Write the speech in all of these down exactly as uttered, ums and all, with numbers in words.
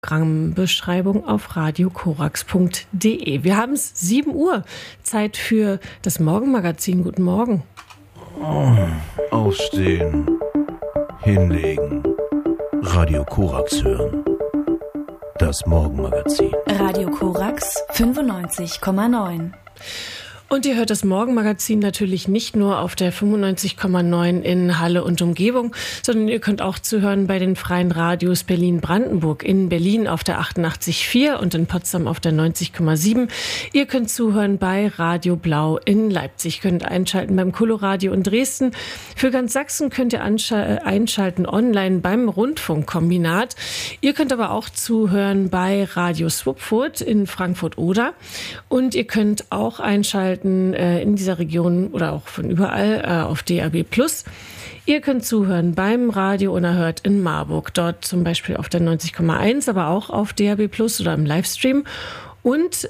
Programmbeschreibung auf radio korax punkt de. Wir haben es sieben Uhr, Zeit für das Morgenmagazin. Guten Morgen. Oh, aufstehen, hinlegen, Radio Korax hören. Das Morgenmagazin. Radio Korax fünfundneunzig Komma neun. Und ihr hört das Morgenmagazin natürlich nicht nur auf der fünfundneunzig Komma neun in Halle und Umgebung, sondern ihr könnt auch zuhören bei den freien Radios Berlin-Brandenburg, in Berlin auf der achtundachtzig Komma vier und in Potsdam auf der neunzig Komma sieben. Ihr könnt zuhören bei Radio Blau in Leipzig, könnt einschalten beim Coloradio in Dresden. Für ganz Sachsen könnt ihr einschalten online beim Rundfunkkombinat. Ihr könnt aber auch zuhören bei Radio Swupfurt in Frankfurt-Oder und ihr könnt auch einschalten in dieser Region oder auch von überall äh, auf D A B plus. Ihr könnt zuhören beim Radio Unerhört in Marburg, dort zum Beispiel auf der neunzig Komma eins, aber auch auf D A B plus oder im Livestream. Und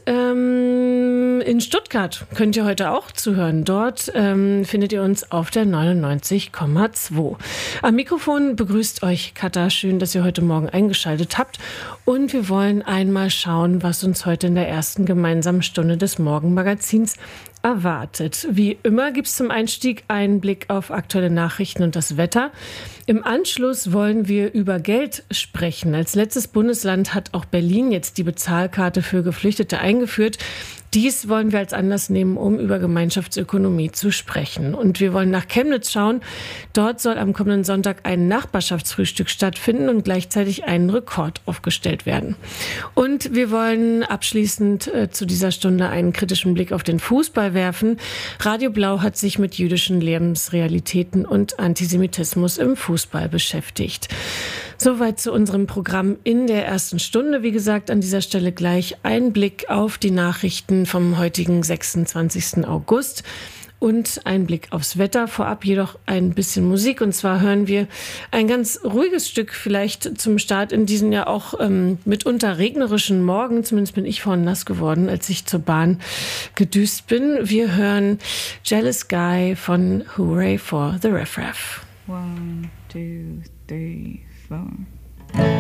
ähm, in Stuttgart könnt ihr heute auch zuhören. Dort ähm, findet ihr uns auf der neunundneunzig Komma zwei. Am Mikrofon begrüßt euch Katha. Schön, dass ihr heute Morgen eingeschaltet habt. Und wir wollen einmal schauen, was uns heute in der ersten gemeinsamen Stunde des Morgenmagazins erwartet. Wie immer gibt es zum Einstieg einen Blick auf aktuelle Nachrichten und das Wetter. Im Anschluss wollen wir über Geld sprechen. Als letztes Bundesland hat auch Berlin jetzt die Bezahlkarte für Geflüchtete eingeführt. Dies wollen wir als Anlass nehmen, um über Gemeinschaftsökonomie zu sprechen. Und wir wollen nach Chemnitz schauen. Dort soll am kommenden Sonntag ein Nachbarschaftsfrühstück stattfinden und gleichzeitig ein Rekord aufgestellt werden. Und wir wollen abschließend äh, zu dieser Stunde einen kritischen Blick auf den Fußball werfen. Radio Blau hat sich mit jüdischen Lebensrealitäten und Antisemitismus im Fußball beschäftigt. Soweit zu unserem Programm in der ersten Stunde. Wie gesagt, an dieser Stelle gleich ein Blick auf die Nachrichten vom heutigen sechsundzwanzigsten August und ein Blick aufs Wetter. Vorab jedoch ein bisschen Musik. Und zwar hören wir ein ganz ruhiges Stück vielleicht zum Start in diesen ja auch ähm, mitunter regnerischen Morgen. Zumindest bin ich vorhin nass geworden, als ich zur Bahn gedüst bin. Wir hören Jealous Guy von Hooray for the Riff Raff. One, two, three, four.